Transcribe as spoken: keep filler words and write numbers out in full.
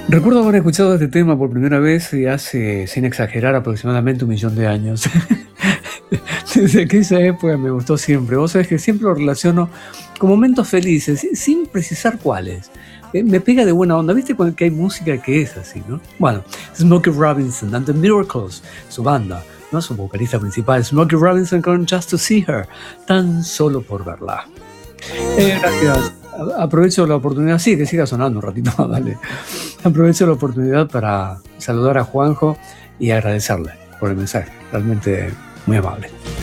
Recuerdo haber escuchado este tema por primera vez y hace, sin exagerar, aproximadamente un millón de años. Desde aquella época me gustó siempre. Vos sabés que siempre lo relaciono con momentos felices, si- sin precisar cuáles. Eh, me pega de buena onda. ¿Viste cuando que hay música que es así, no? Bueno, Smokey Robinson and the Miracles, su banda, ¿no? Su vocalista principal, Smokey Robinson con Just to See Her, tan solo por verla. Eh, gracias. A- Aprovecho la oportunidad, sí, que siga sonando un ratito más, dale. Aprovecho la oportunidad para saludar a Juanjo y agradecerle por el mensaje. Realmente muy amable.